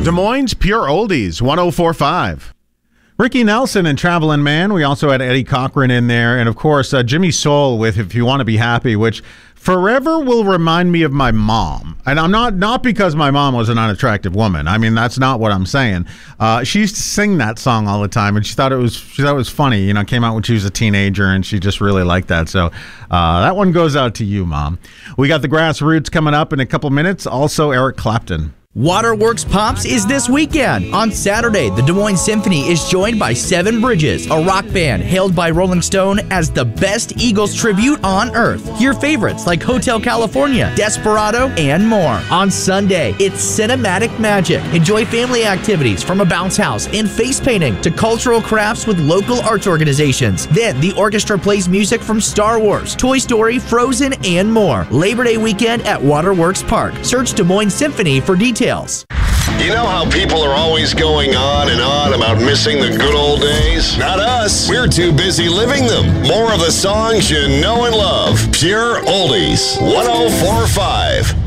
Des Moines Pure Oldies, 104.5. Ricky Nelson and Travelin' Man. We also had Eddie Cochran in there. And, of course, Jimmy Soul with If You Want to Be Happy, which forever will remind me of my mom. And I'm not because my mom was an unattractive woman. I mean, that's not what I'm saying. She used to sing that song all the time, and she thought it was funny. You know, it came out when she was a teenager, and she just really liked that. So that one goes out to you, Mom. We got the Grassroots coming up in a couple minutes. Also, Eric Clapton. Waterworks Pops is this weekend. On Saturday, the Des Moines Symphony is joined by Seven Bridges, a rock band hailed by Rolling Stone as the best Eagles tribute on earth. Hear favorites like Hotel California, Desperado, and more. On Sunday, it's Cinematic Magic. Enjoy family activities from a bounce house and face painting to cultural crafts with local arts organizations. Then, the orchestra plays music from Star Wars, Toy Story, Frozen, and more. Labor Day weekend at Waterworks Park. Search Des Moines Symphony for details. You know how people are always going on and on about missing the good old days? Not us. We're too busy living them. More of the songs you know and love. Pure Oldies, 104.5.